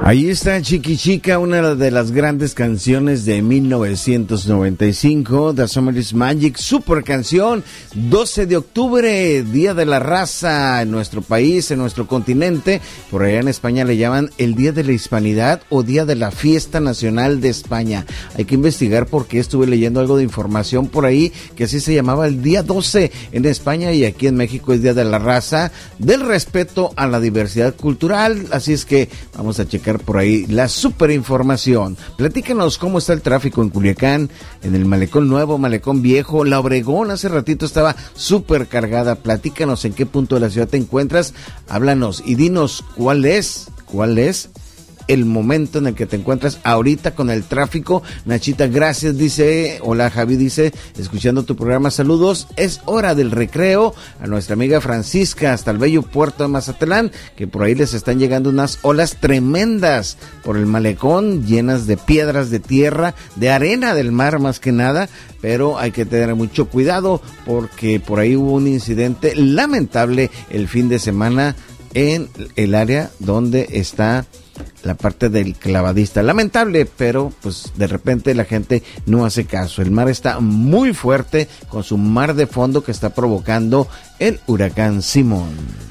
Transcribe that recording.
Ahí está Chiqui Chica, una de las grandes canciones de 1995, The Summer is Magic, super canción, 12 de octubre, Día de la Raza en nuestro país, en nuestro continente. Por allá en España le llaman el Día de la Hispanidad o Día de la Fiesta Nacional de España. Hay que investigar porque estuve leyendo algo de información por ahí que así se llamaba el día 12 en España, y aquí en México es Día de la Raza, del respeto a la diversidad cultural. Así es que vamos a checar por ahí la super información. Platícanos cómo está el tráfico en Culiacán, en el Malecón Nuevo, Malecón Viejo, La Obregón. Hace ratito estaba súper cargada. Platícanos en qué punto de la ciudad te encuentras. Háblanos y dinos cuál es el momento en el que te encuentras ahorita con el tráfico. Nachita, gracias, dice. Hola, Javi, dice, escuchando tu programa, saludos, es hora del recreo. A nuestra amiga Francisca, hasta el bello puerto de Mazatlán, que por ahí les están llegando unas olas tremendas por el malecón, llenas de piedras, de tierra, de arena del mar más que nada, pero hay que tener mucho cuidado porque por ahí hubo un incidente lamentable el fin de semana en el área donde está la parte del clavadista. Lamentable, pero pues de repente la gente no hace caso. El mar está muy fuerte con su mar de fondo que está provocando el huracán Simón.